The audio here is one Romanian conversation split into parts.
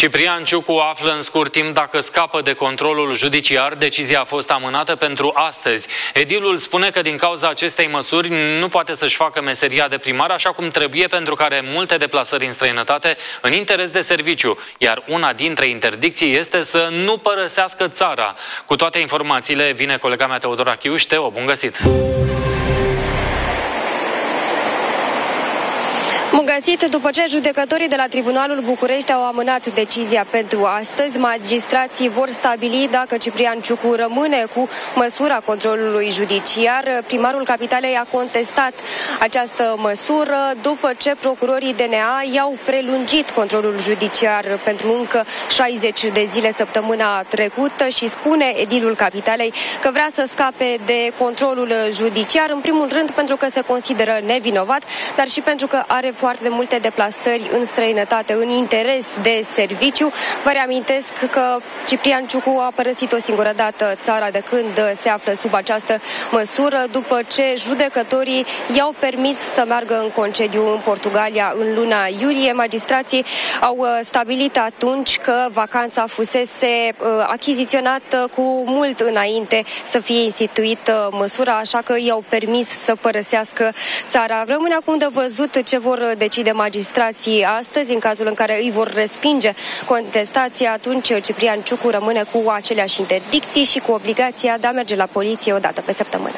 Ciprian Ciucu află în scurt timp dacă scapă de controlul judiciar. Decizia a fost amânată pentru astăzi. Edilul spune că din cauza acestei măsuri nu poate să-și facă meseria de primar așa cum trebuie, pentru că are multe deplasări în străinătate în interes de serviciu, iar una dintre interdicții este să nu părăsească țara. Cu toate informațiile vine colega mea Teodora Chiuș. Teo, bun găsit! Bun găsit! După ce judecătorii de la Tribunalul București au amânat decizia pentru astăzi, magistrații vor stabili dacă Ciprian Ciucu rămâne cu măsura controlului judiciar. Primarul Capitalei a contestat această măsură după ce procurorii DNA i-au prelungit controlul judiciar pentru încă 60 de zile săptămâna trecută și spune edilul Capitalei că vrea să scape de controlul judiciar, în primul rând pentru că se consideră nevinovat, dar și pentru că are foarte multe deplasări în străinătate în interes de serviciu. Vă reamintesc că Ciprian Ciucu a părăsit o singură dată țara de când se află sub această măsură, după ce judecătorii i-au permis să meargă în concediu în Portugalia în luna iulie. Magistrații au stabilit atunci că vacanța fusese achiziționată cu mult înainte să fie instituită măsura, așa că i-au permis să părăsească țara. Rămâne acum de văzut ce vor decide magistrații astăzi. În cazul în care îi vor respinge contestația, atunci Ciprian Ciucu rămâne cu aceleași interdicții și cu obligația de a merge la poliție o dată pe săptămână.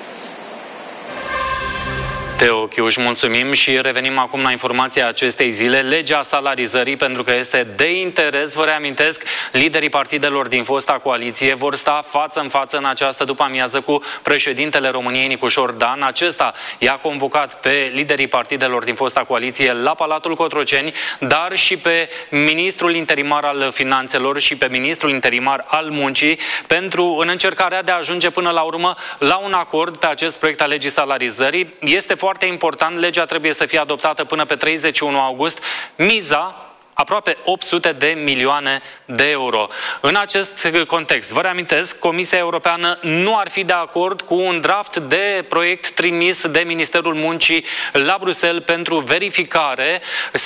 Teo Chiuș, mulțumim și revenim acum la informația acestei zile. Legea salarizării, pentru că este de interes. Vă reamintesc, liderii partidelor din fosta coaliție vor sta față în față în această după-amiază cu președintele României, Nicușor Dan. Acesta i-a convocat pe liderii partidelor din fosta coaliție la Palatul Cotroceni, dar și pe ministrul interimar al finanțelor și pe ministrul interimar al muncii, în încercarea de a ajunge până la urmă la un acord pe acest proiect al legii salarizării. Este foarte important, legea trebuie să fie adoptată până pe 31 august. Miza, aproape 800 de milioane de euro. În acest context, vă reamintesc, Comisia Europeană nu ar fi de acord cu un draft de proiect trimis de Ministerul Muncii la Bruxelles pentru verificare.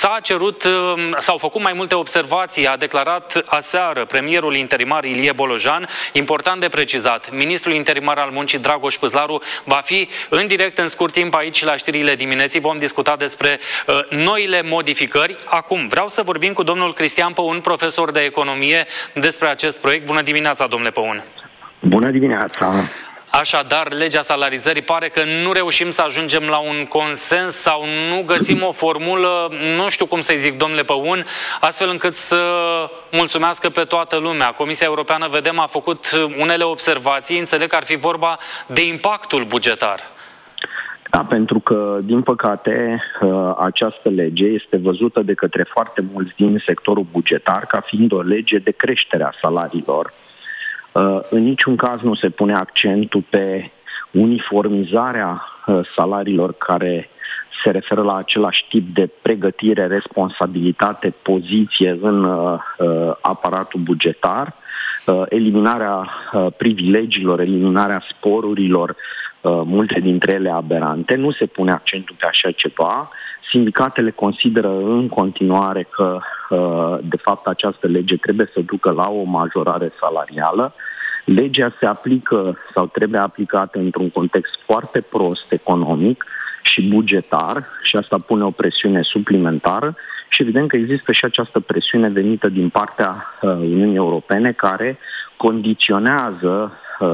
S-au făcut mai multe observații, a declarat aseară premierul interimar Ilie Bolojan. Important de precizat, ministrul interimar al muncii Dragoș Păzlaru va fi în direct în scurt timp aici la știrile dimineții. Vom discuta despre noile modificări. Acum, vreau să vorbim cu domnul Cristian Păun, profesor de economie, despre acest proiect. Bună dimineața, domnule Păun! Bună dimineața! Așadar, legea salarizării, pare că nu reușim să ajungem la un consens sau nu găsim o formulă, nu știu cum să-i zic, domnule Păun, astfel încât să mulțumească pe toată lumea. Comisia Europeană, vedem, a făcut unele observații, înțeleg că ar fi vorba de impactul bugetar. Da, pentru că, din păcate, această lege este văzută de către foarte mulți din sectorul bugetar ca fiind o lege de creștere a salariilor. În niciun caz nu se pune accentul pe uniformizarea salariilor care se referă la același tip de pregătire, responsabilitate, poziție în aparatul bugetar, eliminarea privilegiilor, eliminarea sporurilor, multe dintre ele aberante. Nu se pune accentul pe așa ceva. Sindicatele consideră în continuare că, de fapt, această lege trebuie să ducă la o majorare salarială. Legea se aplică sau trebuie aplicată într-un context foarte prost economic și bugetar și asta pune o presiune suplimentară și evident că există și această presiune venită din partea Uniunii Europene care condiționează,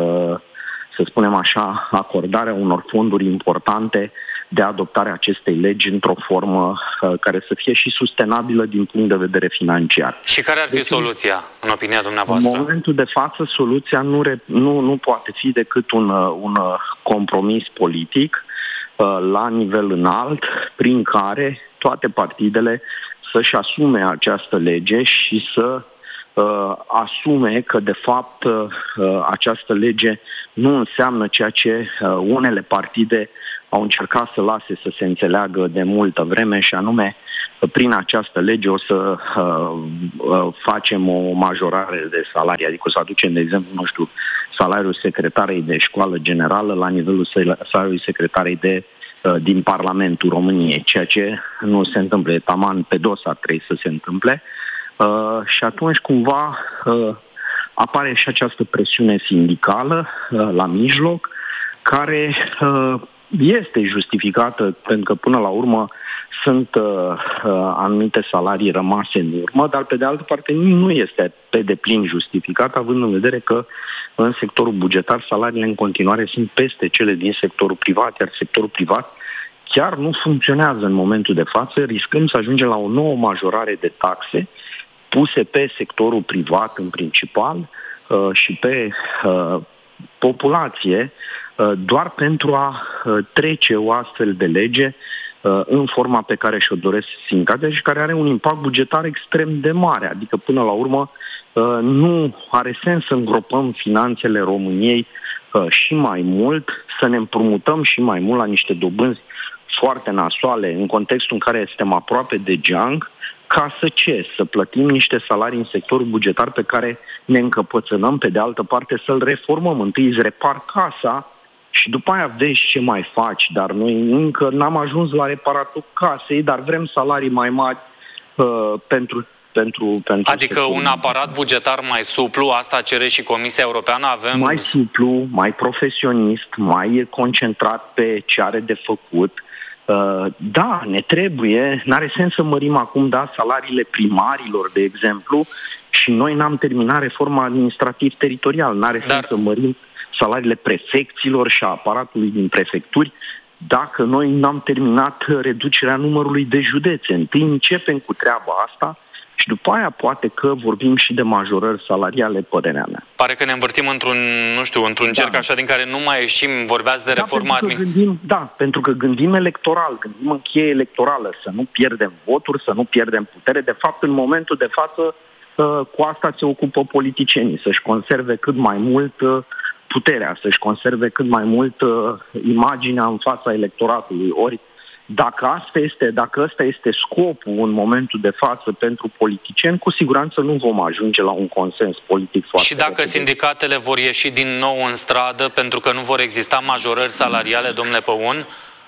să spunem așa, acordarea unor fonduri importante de adoptarea acestei legi într-o formă care să fie și sustenabilă din punct de vedere financiar. Și care ar fi soluția, în opinia dumneavoastră? În momentul de față, soluția nu poate fi decât un compromis politic la nivel înalt, prin care toate partidele să-și asume această lege și să asume că, de fapt, această lege nu înseamnă ceea ce unele partide au încercat să lase să se înțeleagă de multă vreme, și anume, prin această lege o să facem o majorare de salarii, adică o să aducem, de exemplu, nu știu, salariul secretarei de școală generală la nivelul salariului secretarei din Parlamentul României, ceea ce nu se întâmplă, taman pe dos ar trebui să se întâmple. Și atunci cumva apare și această presiune sindicală la mijloc, care este justificată, pentru că până la urmă sunt anumite salarii rămase în urmă, dar pe de altă parte nu este pe deplin justificat, având în vedere că în sectorul bugetar salariile în continuare sunt peste cele din sectorul privat, iar sectorul privat chiar nu funcționează în momentul de față, riscăm să ajungem la o nouă majorare de taxe puse pe sectorul privat în principal și pe populație, doar pentru a trece o astfel de lege în forma pe care și-o doresc sindicatele și care are un impact bugetar extrem de mare. Adică, până la urmă, nu are sens să îngropăm finanțele României și mai mult, să ne împrumutăm și mai mult la niște dobânzi foarte nasoale, în contextul în care suntem aproape de geanc, ca să ce? Să plătim niște salarii în sectorul bugetar pe care ne încăpățânăm, pe de altă parte să-l reformăm. Întâi îți repar casa și după aia vezi ce mai faci, dar noi încă n-am ajuns la reparatul casei, dar vrem salarii mai mari pentru adică un aparat bugetar mai suplu, asta cere și Comisia Europeană, avem... Mai suplu, mai profesionist, mai concentrat pe ce are de făcut. Da, ne trebuie, n-are sens să mărim acum, salariile primarilor, de exemplu, și noi n-am terminat reforma administrativ-teritorial, n-are sens să mărim salariile prefecților și a aparatului din prefecturi, dacă noi n-am terminat reducerea numărului de județe. Întâi începem cu treaba asta și după aia poate că vorbim și de majorări salariale, părerea mea. Pare că ne învârtim într-un cerc așa din care nu mai ieșim. Vorbeați de reforma pentru că gândim electoral, gândim în cheie electorală, să nu pierdem voturi, să nu pierdem putere. De fapt, în momentul de față, cu asta se ocupă politicienii, să-și conserve cât mai mult puterea, să-și conserve cât mai mult imaginea în fața electoratului. Ori dacă ăsta este scopul în momentul de față pentru politicieni, cu siguranță nu vom ajunge la un consens politic foarte Și dacă sindicatele vor ieși din nou în stradă pentru că nu vor exista majorări salariale, domnule Păun?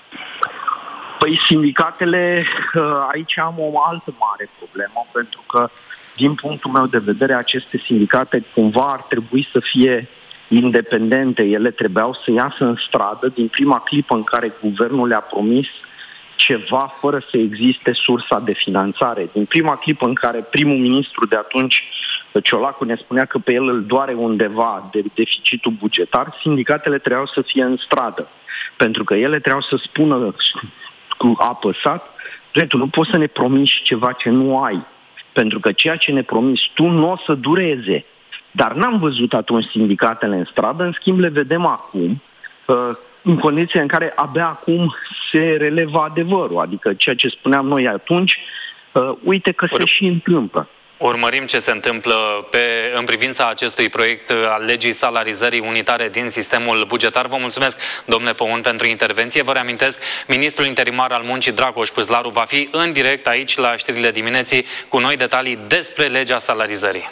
Păi sindicatele, aici am o altă mare problemă, pentru că din punctul meu de vedere aceste sindicate cumva ar trebui să fie independente, ele trebuiau să iasă în stradă din prima clipă în care guvernul le-a promis ceva fără să existe sursa de finanțare. Din prima clipă în care primul ministru de atunci, Ciolacu, ne spunea că pe el îl doare undeva de deficitul bugetar, sindicatele trebuiau să fie în stradă. Pentru că ele trebuiau să spună cu apăsat, tu nu poți să ne promiți ceva ce nu ai. Pentru că ceea ce ne promiți tu nu o să dureze. Dar n-am văzut atunci sindicatele în stradă, în schimb le vedem acum, în condiții în care abia acum se relevă adevărul. Adică ceea ce spuneam noi atunci, uite că se și întâmplă. Urmărim ce se întâmplă în privința acestui proiect al legii salarizării unitare din sistemul bugetar. Vă mulțumesc, domnule Păun, pentru intervenție. Vă reamintesc, ministrul interimar al muncii, Dragoș Păzlaru, va fi în direct aici la știrile dimineții cu noi detalii despre legea salarizării.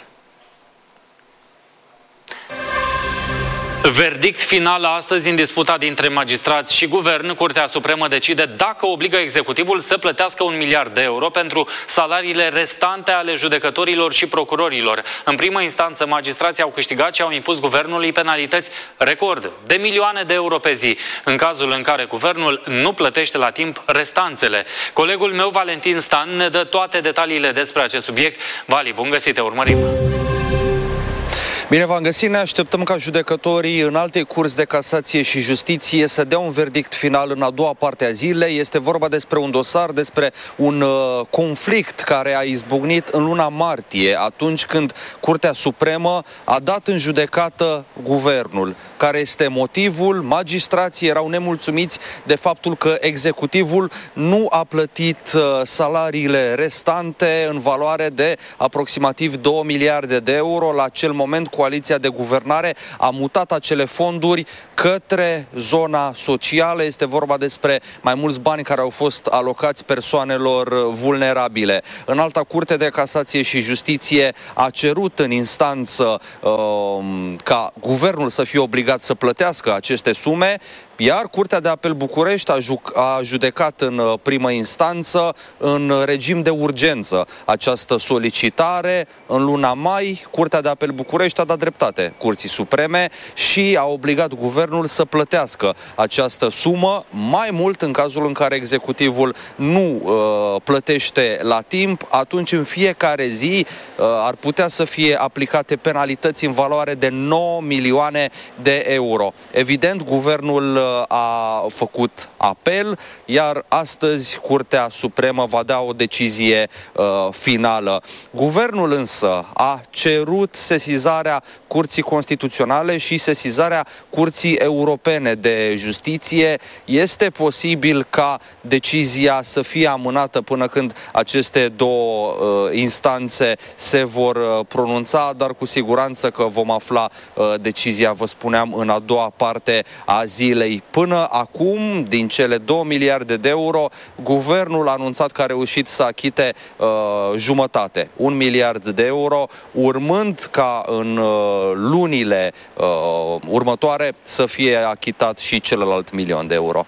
Verdict final astăzi în disputa dintre magistrați și guvern. Curtea Supremă decide dacă obligă executivul să plătească 1 miliard de euro pentru salariile restante ale judecătorilor și procurorilor. În primă instanță, magistrații au câștigat și au impus guvernului penalități record de milioane de euro pe zi, în cazul în care guvernul nu plătește la timp restanțele. Colegul meu, Valentin Stan, ne dă toate detaliile despre acest subiect. Vali, bun găsit, te urmărim! Bine v-am găsit, ne așteptăm ca judecătorii în alte curți de casație și justiție să dea un verdict final în a doua parte a zilei. Este vorba despre un dosar, despre un conflict care a izbucnit în luna martie, atunci când Curtea Supremă a dat în judecată guvernul. Care este motivul? Magistrații erau nemulțumiți de faptul că executivul nu a plătit salariile restante în valoare de aproximativ 2 miliarde de euro. La acel moment, coaliția de guvernare a mutat acele fonduri către zona socială. Este vorba despre mai mulți bani care au fost alocați persoanelor vulnerabile. În Alta Curte de Casație și Justiție a cerut în instanță ca guvernul să fie obligat să plătească aceste sume. Iar Curtea de Apel București a judecat în primă instanță în regim de urgență această solicitare. În luna mai, Curtea de Apel București a dat dreptate Curții Supreme și a obligat guvernul să plătească această sumă, mai mult în cazul în care executivul nu plătește la timp, atunci în fiecare zi ar putea să fie aplicate penalități în valoare de 9 milioane de euro. Evident, guvernul a făcut apel, iar astăzi Curtea Supremă va da o decizie finală. Guvernul însă a cerut sesizarea Curții Constituționale și sesizarea Curții Europene de Justiție. Este posibil ca decizia să fie amânată până când aceste două instanțe se vor pronunța, dar cu siguranță că vom afla decizia, vă spuneam, în a doua parte a zilei. Până acum, din cele 2 miliarde de euro, guvernul a anunțat că a reușit să achite jumătate, 1 miliard de euro, urmând ca în lunile următoare să fie achitat și celălalt milion de euro.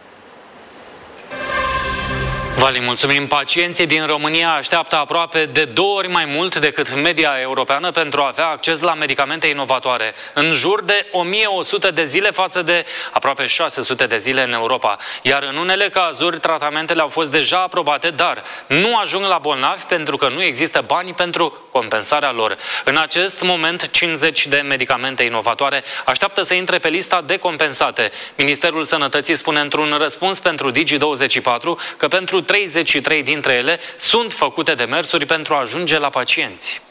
Vali, mulțumim. Pacienții din România așteaptă aproape de 2 ori mai mult decât media europeană pentru a avea acces la medicamente inovatoare. În jur de 1100 de zile față de aproape 600 de zile în Europa. Iar în unele cazuri, tratamentele au fost deja aprobate, dar nu ajung la bolnavi pentru că nu există bani pentru compensarea lor. În acest moment, 50 de medicamente inovatoare așteaptă să intre pe lista de compensate. Ministerul Sănătății spune într-un răspuns pentru Digi24 că pentru 33 dintre ele sunt făcute demersuri pentru a ajunge la pacienți.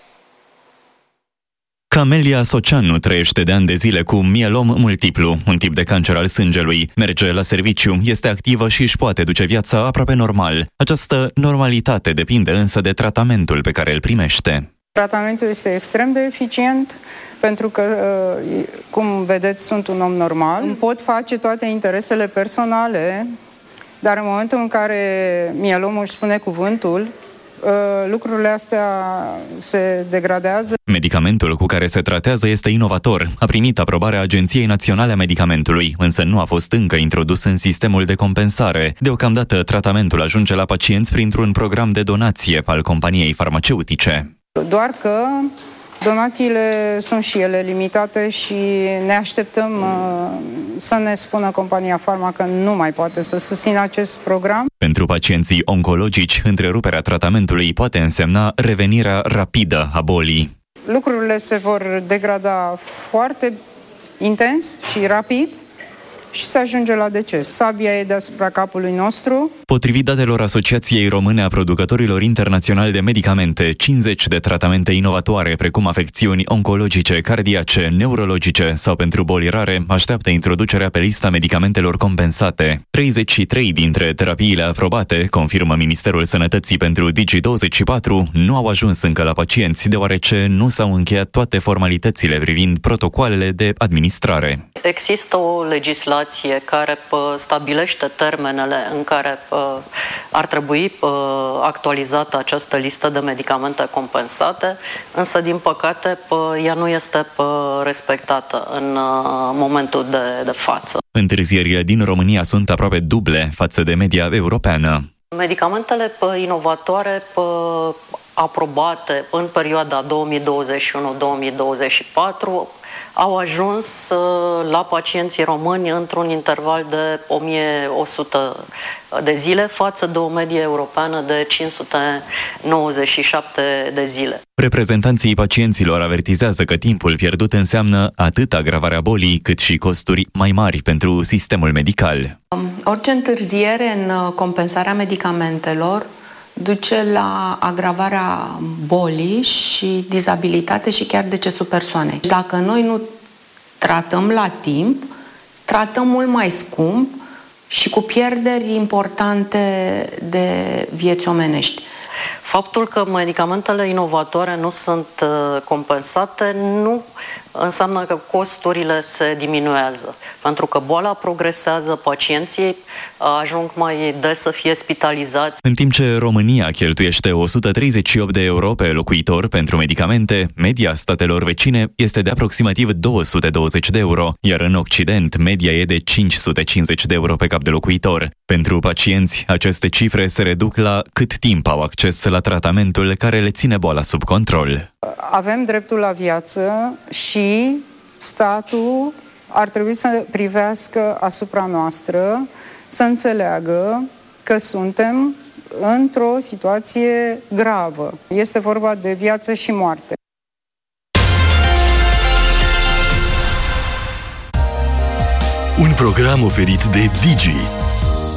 Camelia Soceanu trăiește de ani de zile cu mielom multiplu, un tip de cancer al sângelui. Merge la serviciu, este activă și își poate duce viața aproape normal. Această normalitate depinde însă de tratamentul pe care îl primește. Tratamentul este extrem de eficient pentru că, cum vedeți, sunt un om normal. Îmi pot face toate interesele personale, dar în momentul în care mielomul își spune cuvântul, lucrurile astea se degradează. Medicamentul cu care se tratează este inovator. A primit aprobarea Agenției Naționale a Medicamentului, însă nu a fost încă introdus în sistemul de compensare. Deocamdată, tratamentul ajunge la pacienți printr-un program de donație al companiei farmaceutice. Doar că donațiile sunt și ele limitate și ne așteptăm să ne spună compania Farma că nu mai poate să susțină acest program. Pentru pacienții oncologici, întreruperea tratamentului poate însemna revenirea rapidă a bolii. Lucrurile se vor degrada foarte intens și rapid și se ajunge la deces. Sabia e deasupra capului nostru. Potrivit datelor Asociației Române a Producătorilor Internaționali de Medicamente, 50 de tratamente inovatoare, precum afecțiuni oncologice, cardiace, neurologice sau pentru boli rare, așteaptă introducerea pe lista medicamentelor compensate. 33 dintre terapiile aprobate, confirmă Ministerul Sănătății pentru Digi24, nu au ajuns încă la pacienți, deoarece nu s-au încheiat toate formalitățile privind protocoalele de administrare. Există o legislație care stabilește termenele în care ar trebui actualizată această listă de medicamente compensate, însă, din păcate, ea nu este respectată în momentul de față. Întârzierile din România sunt aproape duble față de media europeană. Medicamentele inovatoare aprobate în perioada 2021-2024 au ajuns la pacienții români într-un interval de 1100 de zile față de o medie europeană de 597 de zile. Reprezentanții pacienților avertizează că timpul pierdut înseamnă atât agravarea bolii, cât și costuri mai mari pentru sistemul medical. Orice întârziere în compensarea medicamentelor duce la agravarea bolii și dizabilitate și chiar decesul persoanei. Dacă noi nu tratăm la timp, tratăm mult mai scump și cu pierderi importante de vieți omenești. Faptul că medicamentele inovatoare nu sunt compensate nu înseamnă că costurile se diminuează, pentru că boala progresează, pacienții ajung mai des să fie spitalizați. În timp ce România cheltuiește 138 de euro pe locuitor pentru medicamente, media statelor vecine este de aproximativ 220 de euro, iar în Occident media e de 550 de euro pe cap de locuitor. Pentru pacienți, aceste cifre se reduc la cât timp au acces la tratamentul care le ține boala sub control. Avem dreptul la viață și statul ar trebui să privească asupra noastră, să înțeleagă că suntem într-o situație gravă. Este vorba de viață și moarte. Un program oferit de Digi,